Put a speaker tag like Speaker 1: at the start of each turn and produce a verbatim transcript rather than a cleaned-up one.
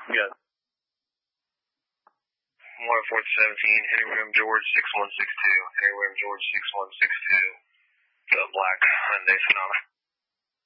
Speaker 1: Yeah.
Speaker 2: one four seventeen, Henry Room George six one six two, Henry Room George six one six two, the black Hyundai Sonata.